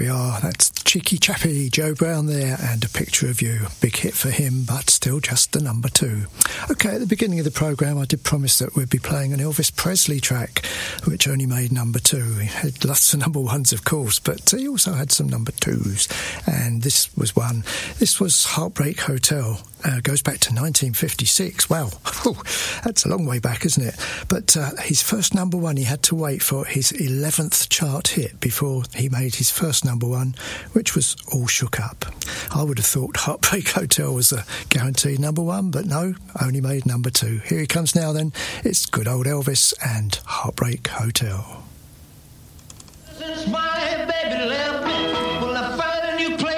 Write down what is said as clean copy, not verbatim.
we are. That's Cheeky Chappie, Joe Brown there, and A Picture of You. Big hit for him, but still just the number 2. Okay, at the beginning of the programme, I did promise that we'd be playing an Elvis Presley track, which only made number 2. He had lots of number 1s, of course, but he also had some number 2s, and this was one. This was Heartbreak Hotel. Goes back to 1956. Wow, that's a long way back, isn't it? But his first number 1, he had to wait for his 11th chart hit before he made his first number 1, which was All Shook Up. I would have thought Heartbreak Hotel was a guaranteed number 1, but no, only made number 2. Here he comes now then. It's good old Elvis and Heartbreak Hotel. Since my baby left